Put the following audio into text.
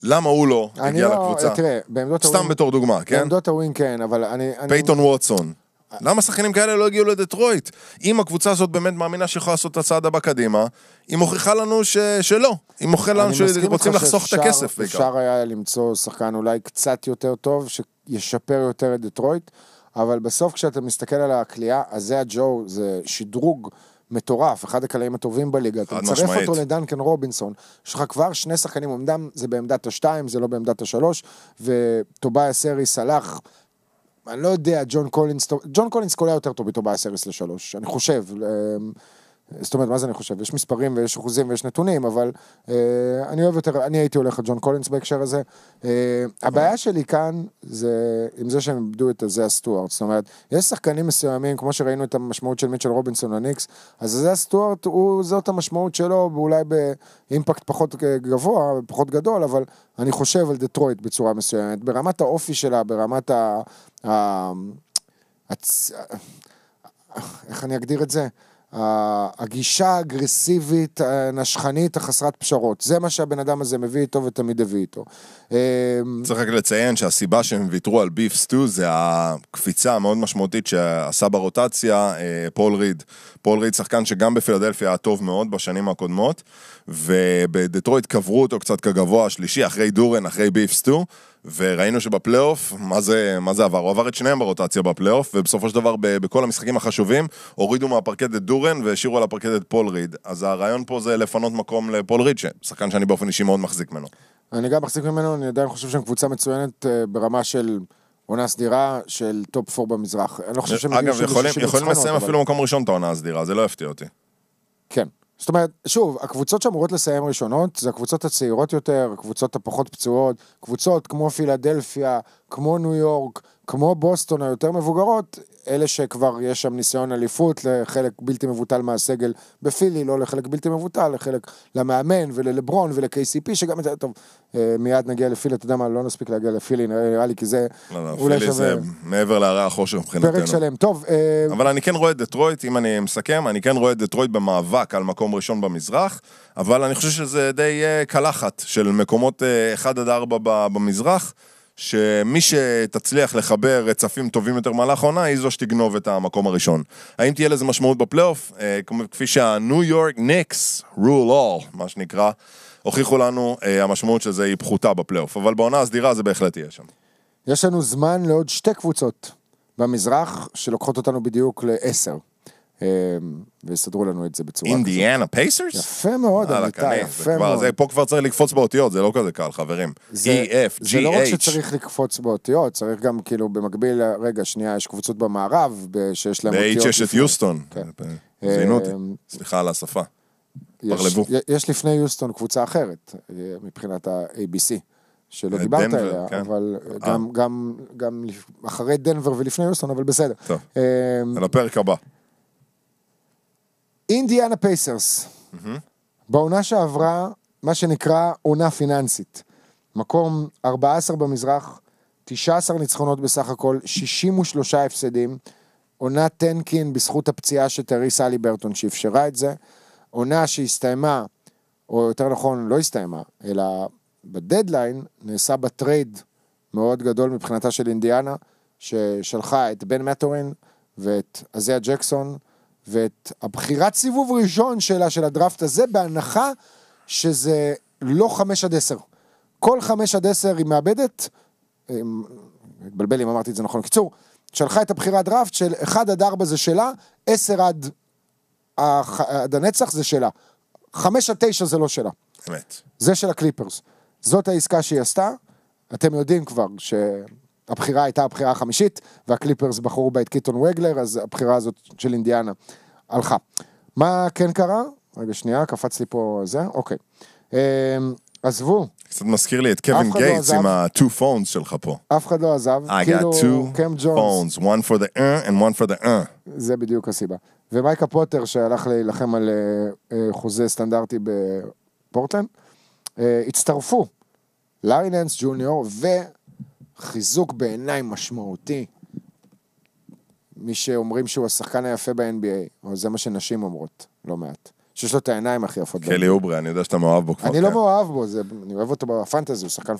למה הוא לא הגיע לקבוצה? תראה, סתם בתור דוגמה, כן? בעמדות הווין כן, אבל אני... פייטון ווטסון. למה שחקנים כאלה לא הגיעו לדטרויט? אם הקבוצה הזאת באמת מאמינה שיכולה לעשות את הצעד הבא קדימה, היא מוכיחה לנו שלא. היא מוכיחה לנו שרוצים לחסוך את הכסף. אפשר היה למצוא שחקן אולי קצת יותר טוב, שישפר יותר את דטרויט, אבל בסוף כשאתה מסתכל על הקליעה, אז זה הג'ו, זה שדרוג מטורף, אחד הקלעים הטובים בליגה, אתה מצרף אותו לדנקן רובינסון, יש לך כבר שני שחקנים, עומדם, זה בעמדת השתיים, זה לא בעמדת השלוש, וטוביה סריס הלך, אני לא יודע, ג'ון קולינס קולע יותר טוב בטוביה סריס לשלוש, אני חושב, זאת אומרת, מה זה אני חושב? יש מספרים ויש אחוזים ויש נתונים, אבל אני אוהב יותר, אני הייתי הולך לג'ון קולינס בהקשר הזה. הבעיה שלי כאן, זה עם זה שהם איבדו את זה הסטוארט, זאת אומרת, יש שחקנים מסוימים, כמו שראינו את המשמעות של מיטשל רובינסון לניקס, אז זה הסטוארט, זאת המשמעות שלו, ואולי באימפקט פחות גבוה, פחות גדול, אבל אני חושב על דטרויט בצורה מסוימת, ברמת האופי שלה, ברמת איך אני אגדיר את זה? הגישה האגרסיבית, הנשכנית, החסרת פשרות. זה מה שהבן אדם הזה מביא איתו ותמיד הביא איתו. צריך רק לציין שהסיבה שהם ויתרו על ביף סטו זה הקפיצה המאוד משמעותית שעשה ברוטציה פול ריד. פול ריד שחקן שגם בפילדלפיה היה טוב מאוד בשנים הקודמות, ובדטרויט קברו אותו קצת כגבוה השלישי, אחרי דורן, אחרי ביף סטו, וראינו שבפלייאוף, מה זה עבר? הוא עבר את שניהם ברוטציה בפלייאוף, ובסופו של דבר בכל המשחקים החשובים, הורידו מהפרקד את דורן, והשאירו על הפרקד את פול ריד. אז הרעיון פה זה לפנות מקום לפול ריד, שחקן שאני באופן אישי מאוד מחזיק ממנו. אני גם מחזיק ממנו, אני עדיין חושב שהם קבוצה מצוינת ברמה של עונה סדירה, של טופ 4 במזרח. אני לא חושב שהם אגב, יכולים לסיים אפילו מקום ראשון את העונה הסדירה, זה לא יפתיע אותי. כן. זאת אומרת, שוב, הקבוצות שאמורות לסיים ראשונות, זה הקבוצות הצעירות יותר, הקבוצות הפחות פצועות, קבוצות כמו פילדלפיה, כמו ניו יורק, כמו בוסטון, היותר מבוגרות, אלה שכבר יש שם ניסיון אליפות לחלק בלתי מבוטל מהסגל בפילי, לא לחלק בלתי מבוטל, לחלק למאמן וללברון ולקייסיפי, שגם את זה, טוב, מיד נגיע לפילי, אתה יודע מה, לא נספיק להגיע לפילי, נראה לי, כי זה... לא, פילי זה מעבר להרי החושר מבחינתנו. פרק שלם, טוב. אבל אני כן רואה את דטרויט, אם אני מסכם, אני כן רואה את דטרויט במאבק על מקום ראשון במזרח, אבל אני חושב שזה די קלחת של מקומות 1-4 במזרח, שמי שתצליח לחבר רצפים טובים יותר מהלך העונה, היא זו שתגנוב את המקום הראשון. האם תהיה לזה משמעות בפלייאוף? כפי שהניו יורק ניקס, rule all, מה שנקרא, הוכיחו לנו המשמעות שזה היא פחותה בפלייאוף, אבל בעונה הסדירה זה בהחלט יהיה שם. יש לנו זמן לעוד שתי קבוצות במזרח, שלוקחות אותנו בדיוק ל10. ויסדרו לנו את זה בצורה כזאת. אינדיאנה פייסרס? יפה מאוד, אמיתי, יפה מאוד. פה כבר צריך לקפוץ באותיות, זה לא כזה קל, חברים. E-F-G-H. זה לא רק שצריך לקפוץ באותיות, צריך גם כאילו במקביל, רגע, שנייה, יש קבוצות במערב, שיש להם אותיות. ב-H יש את יוסטון. זינו אותי. סליחה על השפה. פרלבו. יש לפני יוסטון קבוצה אחרת, מבחינת ה-ABC. שלא דיברת עליה, אבל גם אחרי דנבר ולפני יוסטון, אבל בסדר. טוב, על הפרק הבא. אינדיאנה פייסרס, בעונה שעברה, מה שנקרא עונה פיננסית, מקום 14 במזרח, 19 ניצחונות בסך הכל, 63 הפסדים, עונה טנקין בזכות הפציעה של טריס הליברטון שאפשרה את זה, עונה שהסתיימה, או יותר נכון לא הסתיימה, אלא בדדליין נעשה בטרייד מאוד גדול מבחינתה של אינדיאנה, ששלחה את בן מטורין ואת אזיה ג'קסון, ואת הבחירת סיבוב ראשון שלה, של הדראפט הזה, בהנחה שזה לא 5-10. כל 5-10 היא מאבדת, התבלבל אם אמרתי את זה נכון, קיצור, שלחה את הבחירת דראפט של 1-4 זה שלה, 10 עד הנצח זה שלה. 5-9 זה לא שלה. אמת. זה של הקליפרס. זאת העסקה שהיא עשתה, אתם יודעים כבר הבחירה הייתה הבחירה החמישית, והקליפרס בחרו בה את קיטון וגלר, אז הבחירה הזאת של אינדיאנה הלכה. מה כן קרה? רגע שנייה, קפץ לי פה זה, אוקיי. עזבו. קצת מזכיר לי את קווין גייטס עם ה-2 phones שלך פה. אף אחד לא עזב. I got 2 phones, one for the and one for the זה בדיוק הסיבה. ומייקה פוטר שהלך להילחם על חוזה סטנדרטי בפורטלנד, הצטרפו לארי ננס ג'וניור חיזוק בעיניי משמעותי, מי שאומרים שהוא השחקן היפה ב-NBA, או זה מה שנשים אומרות, לא מעט, שיש לו את העיניים הכי יפות. קלי אוברה, אני יודע שאתה מאוהב בו כבר. אני לא מאוהב בו, אני אוהב אותו בפנטזי, הוא שחקן